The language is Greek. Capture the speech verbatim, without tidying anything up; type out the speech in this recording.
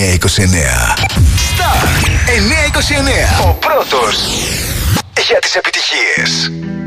εννιά είκοσι εννιά. Star εννιά είκοσι εννιά. Ο πρώτος για τις επιτυχίες.